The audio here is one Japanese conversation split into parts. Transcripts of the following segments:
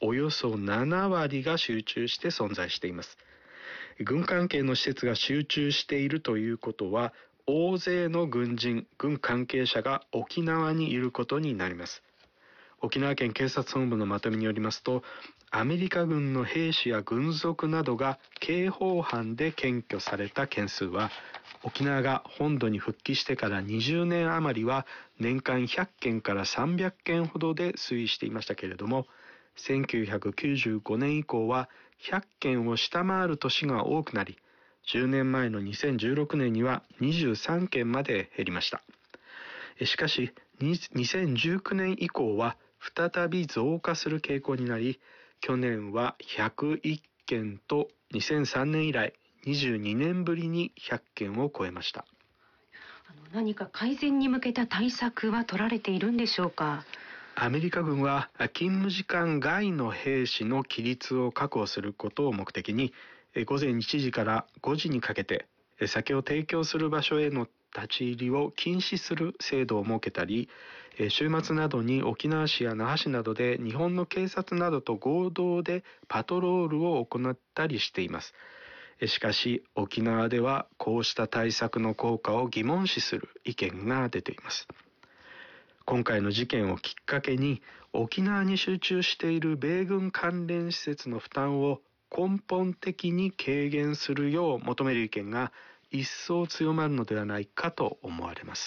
およそ7割が集中して存在しています。軍関係の施設が集中しているということは、大勢の軍人、軍関係者が沖縄にいることになります。沖縄県警察本部のまとめによりますと、アメリカ軍の兵士や軍属などが刑法犯で検挙された件数は、沖縄が本土に復帰してから20年余りは年間100件から300件ほどで推移していましたけれども、1995年以降は100件を下回る年が多くなり、10年前の2016年には23件まで減りました。しかし、2019年以降は再び増加する傾向になり、去年は101件と2003年以来22年ぶりに100件を超えました。 何か改善に向けた対策は取られているんでしょうか。 アメリカ軍は勤務時間外の兵士の規律を確保することを目的に、午前1時から5時にかけて酒を提供する場所への立ち入りを禁止する制度を設けたり、週末などに沖縄市や那覇市などで日本の警察などと合同でパトロールを行ったりしています。しかし沖縄ではこうした対策の効果を疑問視する意見が出ています。今回の事件をきっかけに、沖縄に集中している米軍関連施設の負担を根本的に軽減するよう求める意見が一層強まるのではないかと思われます。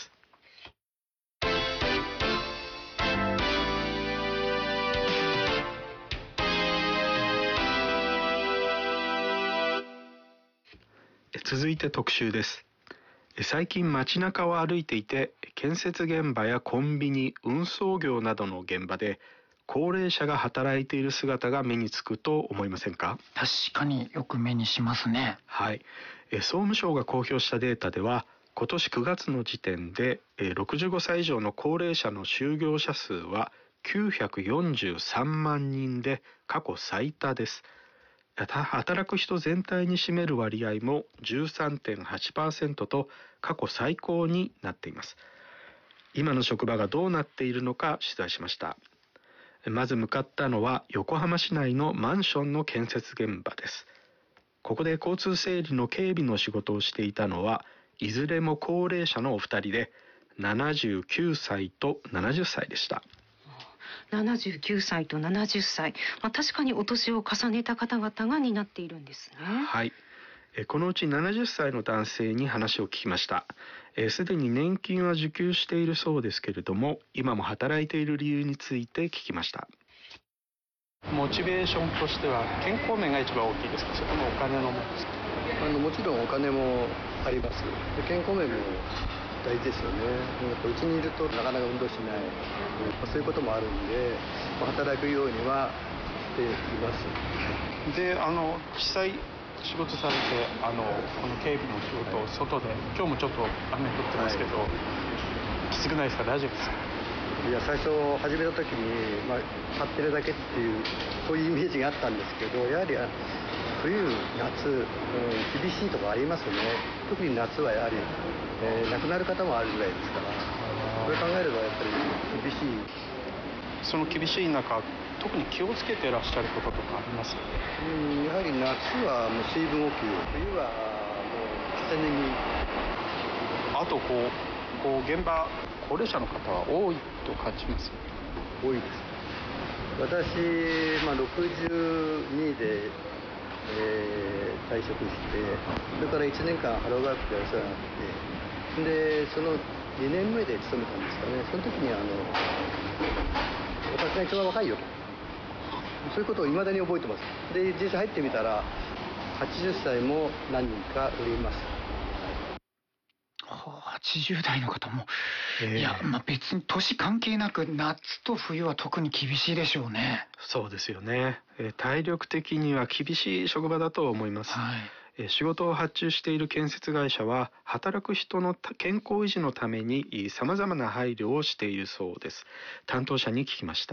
続いて特集です。最近街中を歩いていて、建設現場やコンビニ、運送業などの現場で高齢者が働いている姿が目につくと思いませんか？ 確かによく目にしますね。 はい。総務省が公表したデータでは、今年9月の時点で65歳以上の高齢者の就業者数は943万人で過去最多です。働く人全体に占める割合も 13.8% と過去最高になっています。今の職場がどうなっているのか取材しました。まず向かったのは横浜市内のマンションの建設現場です。ここで交通整理の警備の仕事をしていたのはいずれも高齢者のお二人で、79歳と70歳でした。 79歳と70歳、確かにお年を重ねた方々が担っているんですね。 はい。このうち70歳の男性に話を聞きました。すでに年金は受給しているそうですけれども、今も働いている理由について聞きました。モチベーションとしては健康面が一番大きいですか、それともお金の面ですか？ もちろんお金もあります。で、健康面も大事ですよね。うちにいるとなかなか運動しない、そういうこともあるんで、働くようにはしています。 で、実際仕事されてこの警備の仕事を外で、今日もちょっと雨降ってますけど、きつくないですか？大丈夫ですか？ いや、最初始めた時に、立ってるだけっていうそういうイメージがあったんですけど、やはり冬夏、厳しいところありますよね。特に夏はやはり、亡くなる方もあるぐらいですから、それ考えればやっぱり厳しい。 その厳しい中、特に気をつけていらっしゃることとかありますか？ やはり夏はもう水分補給、冬はもう風邪に。 あと現場高齢者の方は多いと感じます？ 多いです。私、62で、退職して、それから1年間ハローワークでお世話になって、でその2年目で勤めたんですかね。その時に私が一番若いよと、そういうことをいまだに覚えてます。で、実際入ってみたら80歳も何人かおります。 80代の方も、いや、別に年関係なく夏と冬は特に厳しいでしょうね。 そうですよね。体力的には厳しい職場だと思います。はい。仕事を発注している建設会社は働く人の健康維持のために様々な配慮をしているそうです。担当者に聞きました。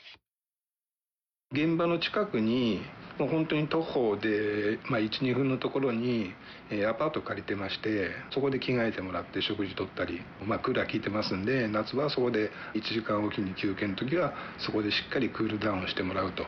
現場の近くにもう本当に徒歩で、1、2分のところにアパート借りてまして、そこで着替えてもらって食事とったり、クーラー効いてますんで、夏はそこで1時間おきに休憩の時はそこでしっかりクールダウンしてもらうと